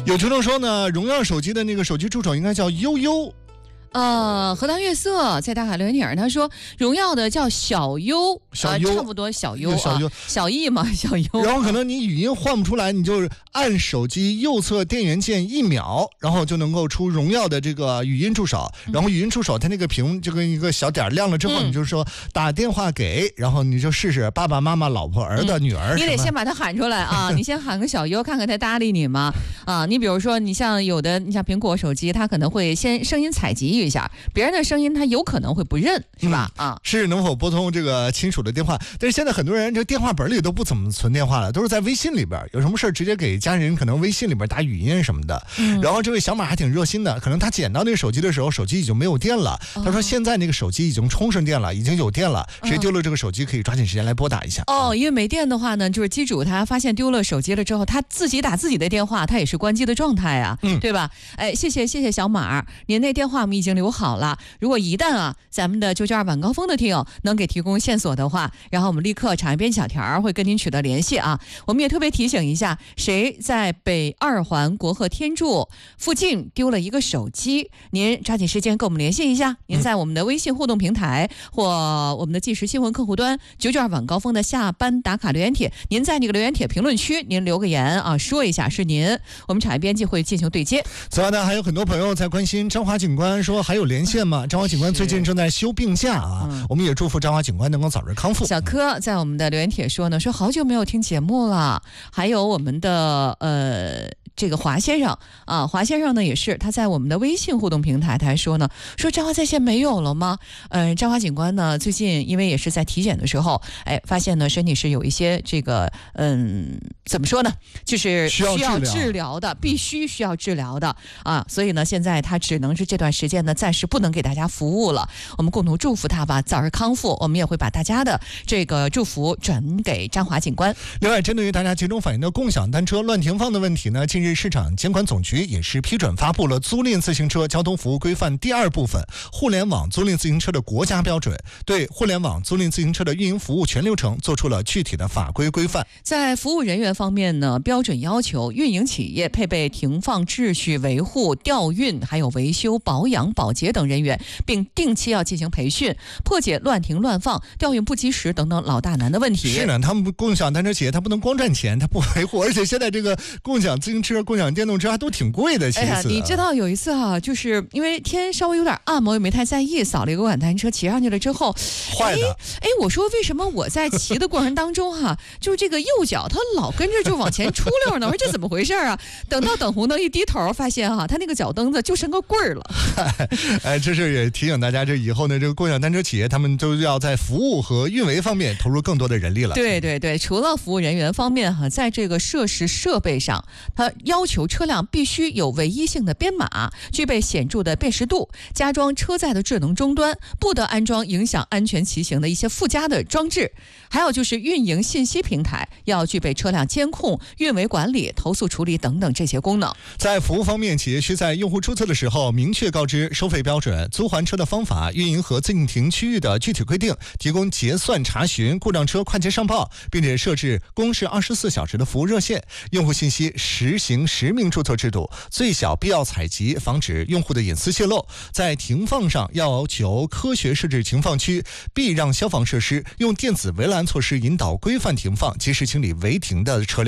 有听众说呢，荣耀手机的那个手机助手应该叫悠悠。 荷塘月色在大海留言，他说荣耀的叫小优， 小优差不多小优小优小易嘛，小优。 然后可能你语音换不出来，你就按手机右侧电源键1秒，然后就能够出荣耀的这个语音助手。然后语音助手它那个屏就跟一个小点亮了之后，你就说打电话给，然后你就试试爸爸妈妈、老婆、儿子、女儿。 你得先把它喊出来啊！你先喊个小优，看看他搭理你吗？啊，你比如说，你像苹果手机，它可能会先声音采集一下，别人的声音它有可能会不认，是吧？ 是能否拨通这个亲属的电话？但是现在很多人这电话本里都不怎么存电话了，都是在微信里边，有什么事直接给家人，可能微信里边打语音什么的。然后这位小马还挺热心的，可能他捡到那个手机的时候，手机已经没有电了。他说现在那个手机已经充上电了，已经有电了，谁丢了这个手机可以抓紧时间来拨打一下。 因为没电的话呢，就是机主他发现丢了手机了之后，他自己打自己的电话，他也是关机的状态啊，对吧？谢谢小马，您那电话我们已经留好了。如果一旦咱们的992晚高峰的听友能给提供线索的话，然后我们立刻产业编小条会跟您取得联系啊。我们也特别提醒一下，谁在北2环国鹤天柱附近丢了一个手机，您抓紧时间跟我们联系一下。您在我们的微信互动平台或我们的即时新闻客户端992晚高峰的下班打卡留言帖，您在那个留言帖评论区您留个言啊，说一下是您，我们产业编辑会进行对接。 此外呢，还有很多朋友在关心张华警官，说还有连线吗？张华警官最近正在休病假啊，我们也祝福张华警官能够早日康复。 小柯在我们的留言帖说好久没有听节目了。还有我们的这个华先生啊，华先生呢也是他在我们的微信互动平台，他还说张华在线没有了吗？张华警官呢最近因为也是在体检的时候，发现呢身体是有一些这个怎么说呢，就是需要治疗的，必须需要治疗的啊，所以呢现在他只能是这段时间呢暂时不能给大家服务了。我们共同祝福他吧，早日康复。我们也会把大家的这个祝福转给张华警官。 另外，针对于大家集中反映的共享单车乱停放的问题呢，近日市场监管总局也是批准发布了租赁自行车交通服务规范第2部分互联网租赁自行车的国家标准，对互联网租赁自行车的运营服务全流程做出了具体的法规规范。 在服务人员方面呢，标准要求运营企业配备停放秩序维护、调运还有维修、保养、保洁等人员，并定期要进行培训，破解乱停乱放、调运不及时等等老大难的问题。 是呢，他们共享单车企业他不能光赚钱，他不维护，而且现在这个共享自行车、共享电动车还都挺贵的。其实你知道有一次就是因为天稍微有点暗嘛，我也没太在意，扫了一个共享单车骑上去了之后， 坏的。 我说为什么我在骑的过程当中就是这个右脚它老跟着就往前出溜呢？我说这怎么回事啊？等红灯一低头，发现它那个脚蹬子就剩个棍儿了。 这是也提醒大家，这以后呢，这个共享单车企业他们都要在服务和运维方面投入更多的人力了。 对，除了服务人员方面在这个设施设备上，它要求车辆必须有唯一性的编码，具备显著的辨识度，加装车载的智能终端，不得安装影响安全骑行的一些附加的装置。还有就是运营信息平台要具备车辆监控、运维管理、投诉处理等等这些功能。 在服务方面，企业需在用户注册的时候明确告知收费标准、租还车的方法、运营和自停区域的具体规定，提供结算查询、故障车快捷上报，并且设置公示24小时的服务热线。用户信息实行实名注册制度，最小必要采集，防止用户的隐私泄露。在停放上要求科学设置停放区，避让消防设施，用电子围栏措施引导规范停放，及时清理违停的车辆。